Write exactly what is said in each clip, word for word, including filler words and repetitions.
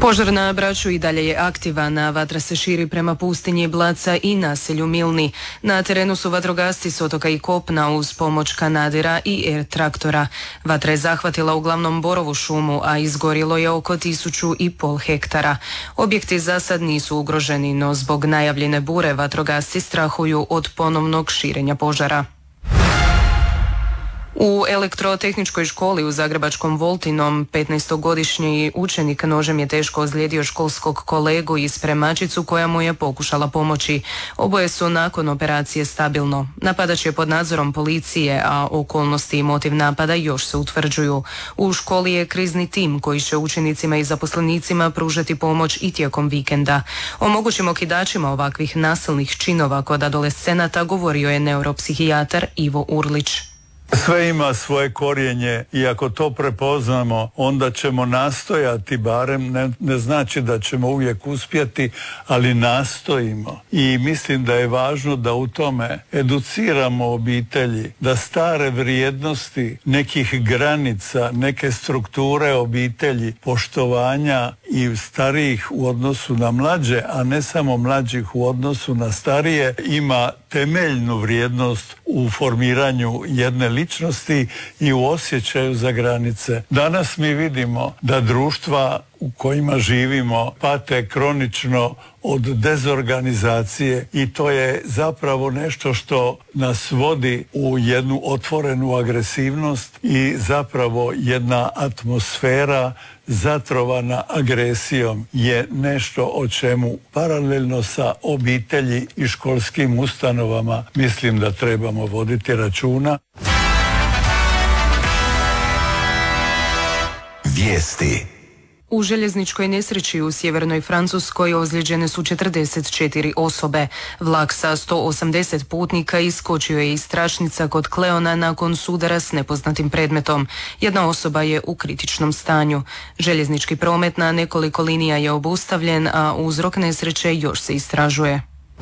Požar na Braču i dalje je aktivan, a vatra se širi prema pustinji Blaca i naselju Milni. Na terenu su vatrogasci s otoka i kopna uz pomoć kanadera i er traktora. Vatra je zahvatila uglavnom borovu šumu, a izgorilo je oko tisuću i pol hektara. Objekti za sad nisu ugroženi, no zbog najavljene bure vatrogasci strahuju od ponovnog širenja požara. U elektrotehničkoj školi u zagrebačkom Voltinom petnaestogodišnji učenik nožem je teško ozlijedio školskog kolegu i spremačicu koja mu je pokušala pomoći. Oboje su nakon operacije stabilno. Napadač je pod nadzorom policije, a okolnosti i motiv napada još se utvrđuju. U školi je krizni tim koji će učenicima i zaposlenicima pružati pomoć i tijekom vikenda. O mogućim okidačima ovakvih nasilnih činova kod adolescenata govorio je neuropsihijatar Ivo Urlić. Sve ima svoje korijenje i ako to prepoznamo, onda ćemo nastojati, barem ne, ne znači da ćemo uvijek uspjeti, ali nastojimo. I mislim da je važno da u tome educiramo obitelji, da stare vrijednosti nekih granica, neke strukture obitelji, poštovanja i starijih u odnosu na mlađe, a ne samo mlađih u odnosu na starije, ima temeljnu vrijednost u formiranju jedne ličnosti i u osjećaju za granice. Danas mi vidimo da društva u kojima živimo pate kronično od dezorganizacije i to je zapravo nešto što nas vodi u jednu otvorenu agresivnost i zapravo jedna atmosfera zatrovana agresijom je nešto o čemu paralelno sa obitelji i školskim ustanovama mislim da trebamo voditi računa. Vijesti. U željezničkoj nesreći u sjevernoj Francuskoj ozlijeđene su četrdeset četiri osobe. Vlak sa sto osamdeset putnika iskočio je iz tračnica kod Kleona nakon sudara s nepoznatim predmetom. Jedna osoba je u kritičnom stanju. Željeznički promet na nekoliko linija je obustavljen, a uzrok nesreće još se istražuje.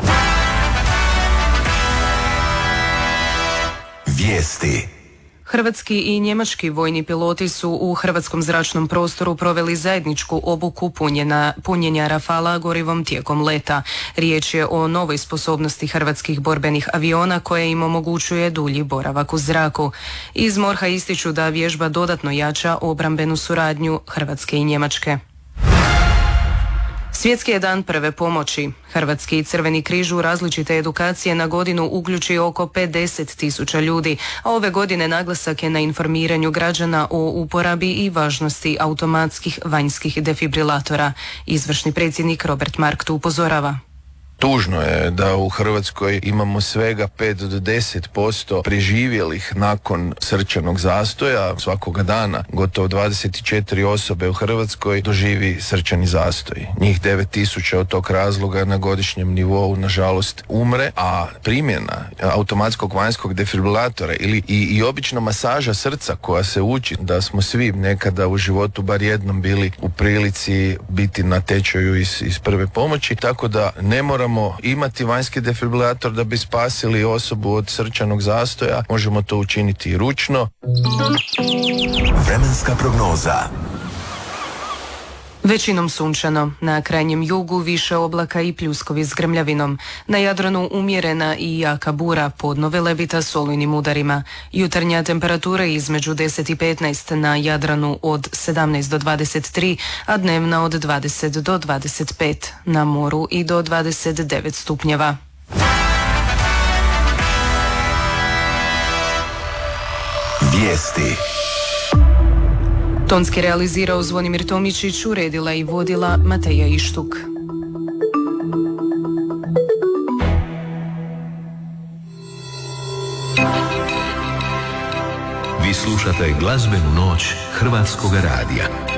Vijesti. Hrvatski i njemački vojni piloti su u hrvatskom zračnom prostoru proveli zajedničku obuku punjena, punjenja Rafala gorivom tijekom leta. Riječ je o novoj sposobnosti hrvatskih borbenih aviona koje im omogućuje dulji boravak u zraku. Iz MORH-a ističu da vježba dodatno jača obrambenu suradnju Hrvatske i Njemačke. Svjetski je dan prve pomoći. Hrvatski Crveni križ u različite edukacije na godinu uključi oko pedeset tisuća ljudi, a ove godine naglasak je na informiranju građana o uporabi i važnosti automatskih vanjskih defibrilatora. Izvršni predsjednik Robert Markt upozorava. Tužno je da u Hrvatskoj imamo svega pet do deset posto preživjelih nakon srčanog zastoja. Svakoga dana gotovo dvadeset četiri osobe u Hrvatskoj doživi srčani zastoj. Njih devet tisuća od tog razloga na godišnjem nivou nažalost umre, a primjena automatskog vanjskog defibrilatora ili i, i obična masaža srca koja se uči, da smo svi nekada u životu bar jednom bili u prilici biti na tečaju iz, iz prve pomoći, tako da ne moramo imati vanjski defibrilator da bi spasili osobu od srčanog zastoja. Možemo to učiniti i ručno. Vremenska prognoza. Većinom sunčano, na krajnjem jugu više oblaka i pljuskovi s grmljavinom. Na Jadranu umjerena i jaka bura, podnove levita s olujnim udarima. Jutarnja temperatura između deset i petnaest, na Jadranu od sedamnaest do dvadeset tri, a dnevna od dvadeset do dvadeset pet, na moru i do dvadeset devet stupnjeva. Vijesti. Tonski realizirao Zvonimir Tomičić, uredila i vodila Mateja Ištuk. Vi slušate glazbenu noć Hrvatskog radija.